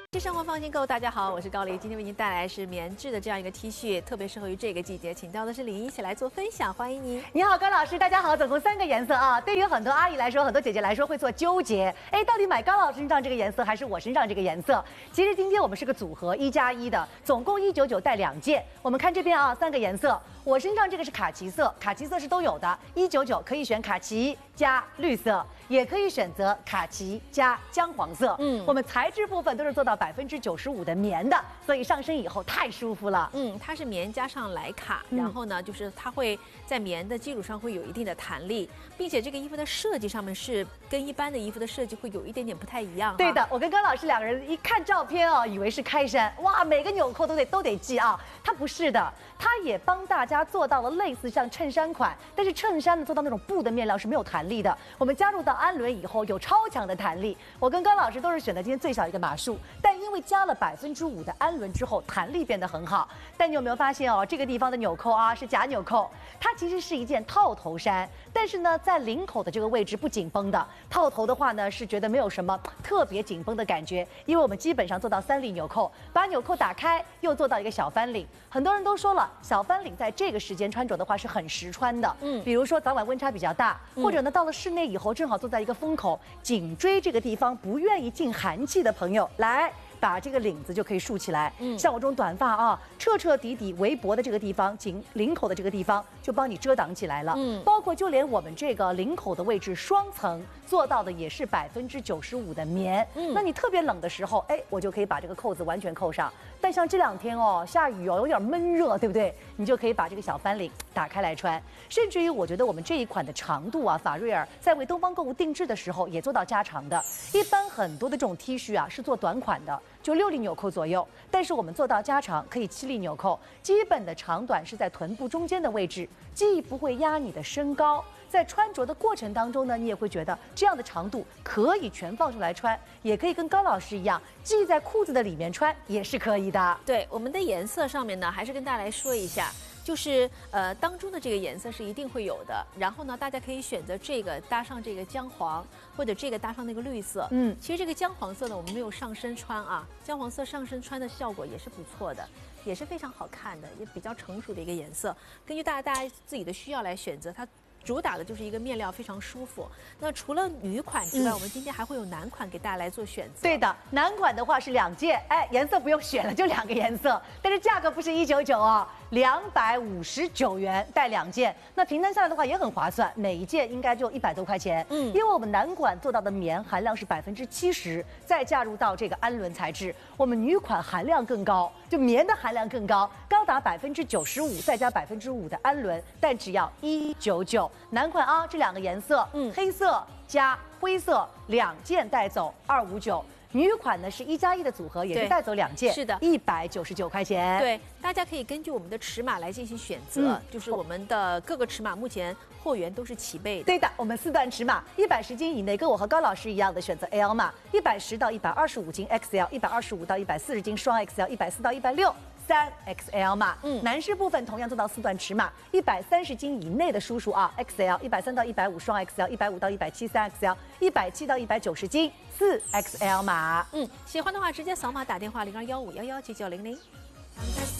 生活放心购，大家好，我是高丽，今天为您带来是棉质的这样一个 T 恤，特别适合于这个季节，请到的是李一起来做分享，欢迎您。 你好，高老师，大家好，总共3个颜色啊。对于很多阿姨来说，很多姐姐来说会做纠结，到底买高老师身上这个颜色还是我身上这个颜色？其实今天我们是个组合1+1的，总共199带2件。我们看这边啊，3个颜色，我身上这个是卡其色，卡其色是都有的，199可以选卡其加绿色，也可以选择卡其加姜黄色。我们材质部分都是做到95%的棉的，所以上身以后太舒服了。 它是棉加上莱卡，然后呢，就是它会在棉的基础上会有一定的弹力，并且这个衣服的设计上面是跟一般的衣服的设计会有一点点不太一样。 对的，我跟高老师2个人一看照片哦，以为是开衫，哇，每个纽扣都得系啊，它不是的，它也帮大家做到了类似像衬衫款，但是衬衫呢做到那种布的面料是没有弹力的。我们加入到氨纶以后有超强的弹力，我跟高老师都是选的今天最小一个码数，但因为加了5%的氨纶之后，弹力变得很好。但你有没有发现哦，这个地方的纽扣啊是假纽扣，它其实是一件套头衫，但是呢在领口的这个位置不紧绷的，套头的话呢是觉得没有什么特别紧绷的感觉，因为我们基本上做到3粒纽扣，把纽扣打开又做到一个小翻领。很多人都说了，小翻领在这个时间穿着的话是很实穿的，比如说早晚温差比较大，或者呢到了室内以后正好坐在一个风口，颈椎这个地方不愿意进寒气的朋友，来把这个领子就可以竖起来。像我这种短发啊，彻彻底底围脖的这个地方，颈领口的这个地方就帮你遮挡起来了。包括就连我们这个领口的位置双层做到的也是95%的棉。那你特别冷的时候，我就可以把这个扣子完全扣上。但像这2天哦，下雨哦，有点闷热，对不对？你就可以把这个小翻领打开来穿。甚至于我觉得我们这一款的长度啊，法瑞尔在为东方购物定制的时候也做到加长的。一般很多的这种 T 恤啊是做短款的，就6粒纽扣左右，但是我们做到加长可以7粒纽扣，基本的长短是在臀部中间的位置，既不会压你的身高，在穿着的过程当中呢，你也会觉得这样的长度可以全放出来穿，也可以跟高老师一样系在裤子的里面穿，也是可以的。 对，我们的颜色上面呢，还是跟大家来说一下。就是当中的这个颜色是一定会有的，然后呢，大家可以选择这个搭上这个姜黄，或者这个搭上那个绿色。其实这个姜黄色呢，我们没有上身穿啊，姜黄色上身穿的效果也是不错的，也是非常好看的，也比较成熟的一个颜色。根据大家自己的需要来选择它。主打的就是一个面料非常舒服。那除了女款之外，我们今天还会有男款给大家来做选择。 对的，男款的话是2件，颜色不用选了，就2个颜色，但是价格不是199哦，259元带2件，那平摊下来的话也很划算，每一件应该就100多块钱。因为我们男款做到的棉含量是70%，再加入到这个氨纶材质，我们女款含量更高，就棉的含量更高，高达95%，再加5%的氨纶，但只要199。男款啊，这2个颜色，黑色加灰色2件带走259。女款呢是1+1的组合，也是带走2件， 是的 ，199块钱。 对，大家可以根据我们的尺码来进行选择，就是我们的各个尺码目前货源都是齐备的。 对的，我们4段尺码，110斤以内，跟我和高老师一样的选择 L 码，110到125斤 XL，125到140斤双 XL，140到160。3XL 码，男士部分同样做到4段尺码，130斤以内的叔叔啊 ，XL，130到150双 XL，150到170 3XL，170到190斤4XL 码。 喜欢的话直接扫码打电话0215119900。